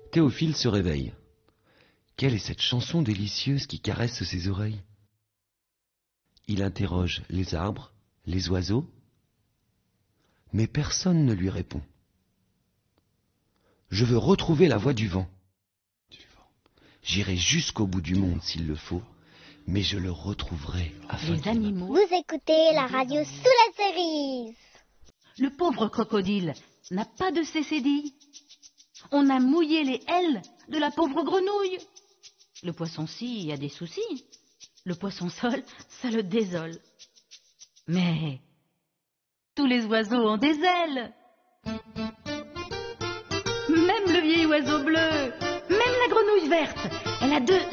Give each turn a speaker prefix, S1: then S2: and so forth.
S1: Théophile se réveille. Quelle est cette chanson délicieuse qui caresse ses oreilles? Il interroge les arbres, les oiseaux, mais personne ne lui répond. Je veux retrouver la voix du vent. J'irai jusqu'au bout du monde s'il le faut, mais je le retrouverai afin
S2: Les animaux.
S3: Vous écoutez la radio sous la cerise.
S2: Le pauvre crocodile n'a pas de cécédille. On a mouillé les ailes de la pauvre grenouille. Le poisson-ci a des soucis. Le poisson-sol, ça le désole. Mais tous les oiseaux ont des ailes. Même le vieil oiseau bleu, même la grenouille verte, elle a deux